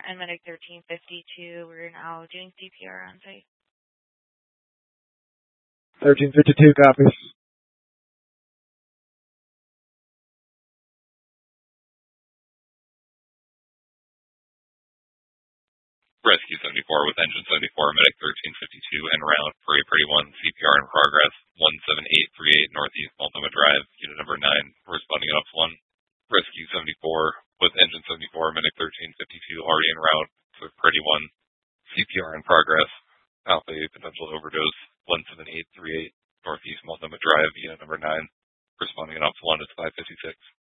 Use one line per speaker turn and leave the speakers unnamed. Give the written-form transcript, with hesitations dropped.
and Medic 1352. We're now doing CPR on site.
1352 copies.
Rescue 74 with engine 74, Medic 1352 en route for Pretty 1, CPR in progress, 17838 Northeast Multnomah Drive, unit number 9, responding up 1. Rescue 74 with engine 74, Medic 1352 already en route for Pretty 1, CPR in progress, Alpha A potential overdose, 17838 Northeast Multnomah Drive, unit number 9, responding up 1 at 556.